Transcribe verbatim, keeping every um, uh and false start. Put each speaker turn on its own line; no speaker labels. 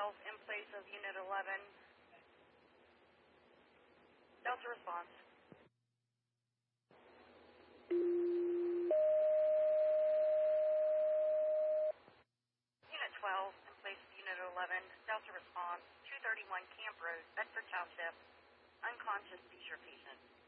twelve in place of Unit eleven. Delta response. Unit twelve in place of Unit eleven. Delta response. two thirty-one Camp Road, Bedford Township. Unconscious seizure patient.